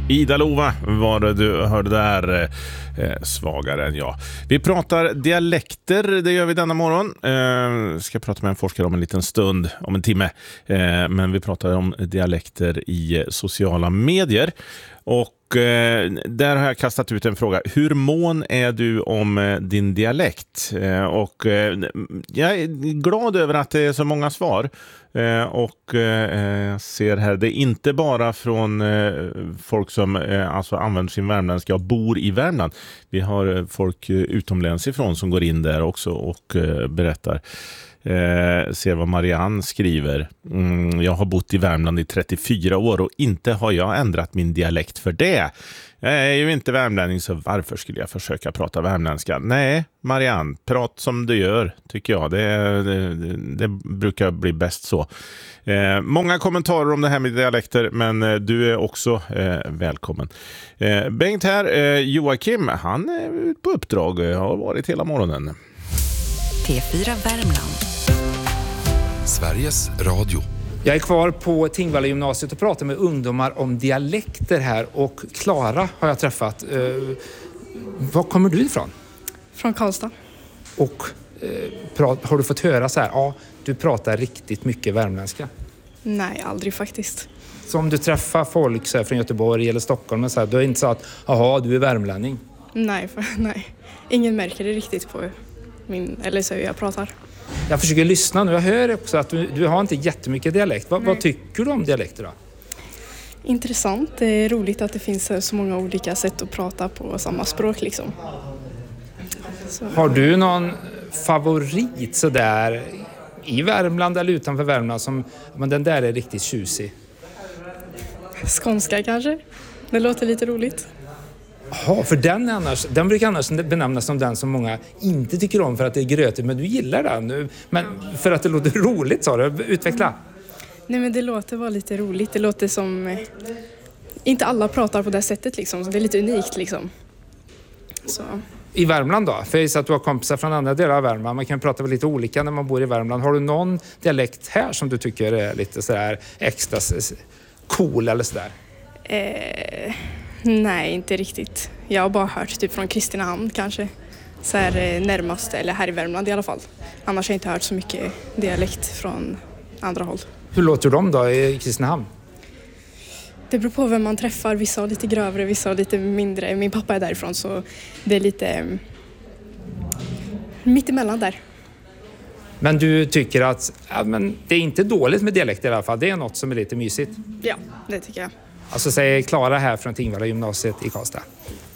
Ida Lova var det du hörde där, svagare än jag. Vi pratar dialekter, det gör vi denna morgon. Ska prata med en forskare om en liten stund, om en timme. Men vi pratar om dialekter i sociala medier. Och där har jag kastat ut en fråga. Hur mån är du om din dialekt? Och jag är glad över att det är så många svar. Och ser här, det är inte bara från folk som alltså använder sin värmländska och bor i Värmland. Vi har folk utomlands ifrån som går in där också och berättar. Ser vad Marianne skriver. Jag har bott i Värmland i 34 år och inte har jag ändrat min dialekt för det. Jag är ju inte värmlänning, så varför skulle jag försöka prata värmländska? Nej, Marianne, prat som du gör, tycker jag. Det brukar bli bäst så. Många kommentarer om det här med dialekter, men du är också välkommen. Bengt här, Joakim, han är på uppdrag, har varit hela morgonen. P4 Värmland. Sveriges Radio. Jag är kvar på Tingvalla gymnasiet och pratar med ungdomar om dialekter här. Och Klara har jag träffat. Var kommer du ifrån? Från Karlstad. Och har du fått höra så här, ja, du pratar riktigt mycket värmländska? Nej, aldrig faktiskt. Så om du träffar folk så här, från Göteborg eller Stockholm, och så här, du är inte så att, jaha, du är värmlänning? Nej. Ingen märker det riktigt på eller så jag pratar. Jag försöker lyssna nu. Jag hör också att du har inte jättemycket dialekt. Vad tycker du om dialekter då? Intressant. Det är roligt att det finns så många olika sätt att prata på samma språk liksom. Så. Har du någon favorit så där i Värmland eller utanför Värmland som, men den där är riktigt tjusig? Skånska kanske. Det låter lite roligt. Ja, för den brukar annars benämnas som den som många inte tycker om för att det är grötigt, men du gillar den nu. Men för att det låter roligt, sa du. Utveckla. Nej, men det låter vara lite roligt. Det låter som... Inte alla pratar på det sättet liksom, så det är lite unikt liksom. Så. I Värmland då? För jag gissar att du har kompisar från andra delar av Värmland. Man kan prata lite olika när man bor i Värmland. Har du någon dialekt här som du tycker är lite sådär extra cool eller sådär? Nej, inte riktigt. Jag har bara hört typ från Kristinehamn kanske. Så här närmast, eller här i Värmland i alla fall. Annars har jag inte hört så mycket dialekt från andra håll. Hur låter de då i Kristinehamn? Det beror på vem man träffar. Vissa har lite grövre, vissa har lite mindre. Min pappa är därifrån så det är lite mitt emellan där. Men du tycker att men det är inte dåligt med dialekt i alla fall. Det är något som är lite mysigt. Ja, det tycker jag. Alltså säger Klara här från Tingvalla gymnasiet i Karlstad.